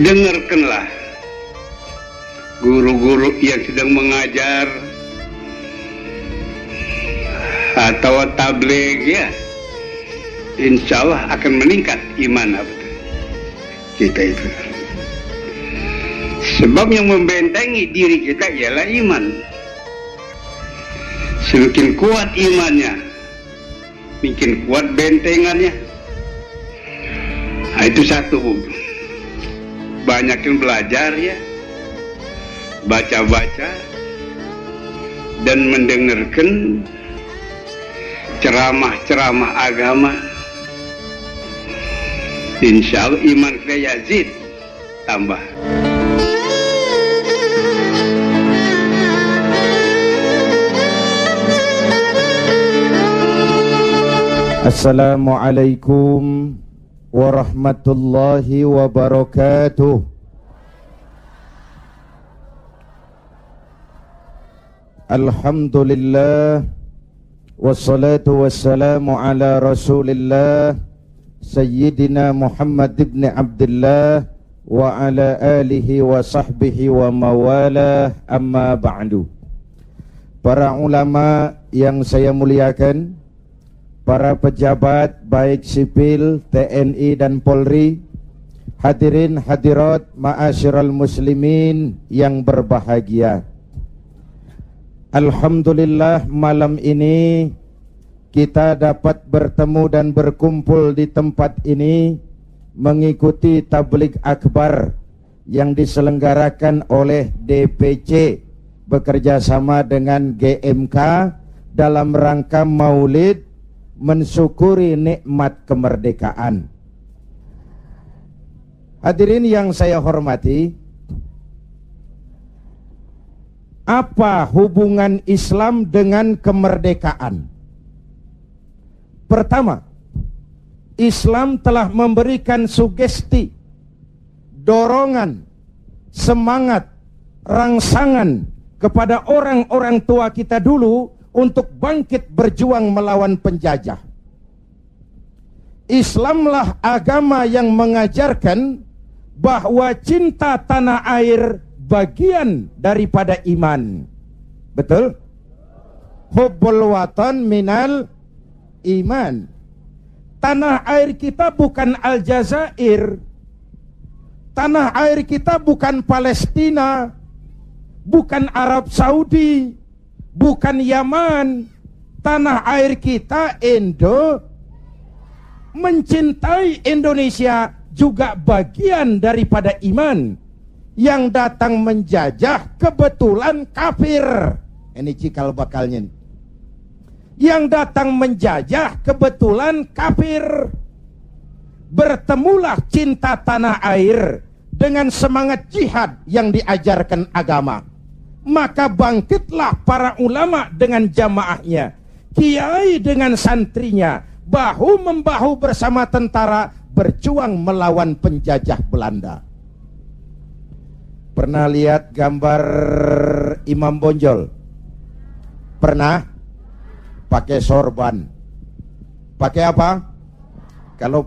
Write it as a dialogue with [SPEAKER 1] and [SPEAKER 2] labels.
[SPEAKER 1] dengarkanlah guru-guru yang sedang mengajar atau tabligh, ya, insya Allah akan meningkat iman kita itu. Sebab yang membentengi diri kita ialah iman. Semakin kuat imannya, makin kuat bentengannya. Nah, itu satu, Bu. Banyakin belajar, ya, baca-baca dan mendengarkan ceramah-ceramah agama. Insya Allah iman kita yazid, tambah.
[SPEAKER 2] Assalamualaikum warahmatullahi wabarakatuh. Alhamdulillah, wassalatu wassalamu ala rasulillah Sayyidina Muhammad ibn Abdullah wa ala alihi wa sahbihi wa mawalah, amma ba'du. Para ulama yang saya muliakan, para pejabat baik sipil, TNI dan Polri, hadirin hadirat ma'asyiral muslimin yang berbahagia. Alhamdulillah, malam ini kita dapat bertemu dan berkumpul di tempat ini mengikuti tabligh akbar yang diselenggarakan oleh DPC bekerjasama dengan GMK dalam rangka Maulid mensyukuri nikmat kemerdekaan. Hadirin yang saya hormati, apa hubungan Islam dengan kemerdekaan? Pertama, Islam telah memberikan sugesti, dorongan, semangat, rangsangan kepada orang-orang tua kita dulu untuk bangkit berjuang melawan penjajah. Islamlah agama yang mengajarkan bahwa cinta tanah air bagian daripada iman. Betul? Hubbul watan minal iman. Tanah air kita bukan Aljazair. Tanah air kita bukan Palestina, bukan Arab Saudi, bukan Yaman. Tanah air kita mencintai Indonesia juga bagian daripada iman. Yang datang menjajah kebetulan kafir. Ini cikal bakalnya nih. Yang datang menjajah kebetulan kafir. Bertemulah cinta tanah air dengan semangat jihad yang diajarkan agama. Maka bangkitlah para ulama dengan jamaahnya, kiai dengan santrinya, bahu-membahu bersama tentara berjuang melawan penjajah Belanda. Pernah lihat gambar Imam Bonjol? Pernah? Pakai sorban. Pakai apa? Kalau